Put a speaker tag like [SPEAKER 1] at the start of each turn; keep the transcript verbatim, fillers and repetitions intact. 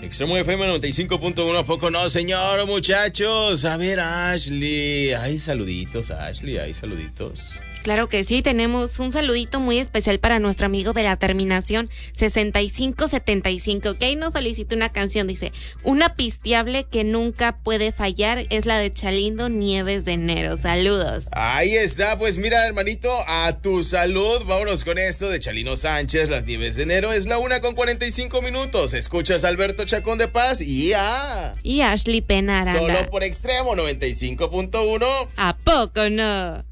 [SPEAKER 1] Extremo F M noventa y cinco punto uno, ¿a poco no, señor, muchachos? A ver, Ashley, hay saluditos, Ashley, hay saluditos.
[SPEAKER 2] Claro que sí, tenemos un saludito muy especial para nuestro amigo de la terminación sesenta y cinco setenta y cinco, que ahí nos solicita una canción, dice, una pisteable que nunca puede fallar es la de Chalindo, Nieves de Enero. Saludos.
[SPEAKER 1] Ahí está, pues mira, hermanito, a tu salud. Vámonos con esto de Chalino Sánchez, Las Nieves de Enero. Es la una con cuarenta y cinco minutos. Escuchas a Alberto Chacón de Paz y a...
[SPEAKER 2] Y Ashley Pena Aranda.
[SPEAKER 1] Solo por Extremo noventa y cinco punto uno.
[SPEAKER 2] ¿A poco no?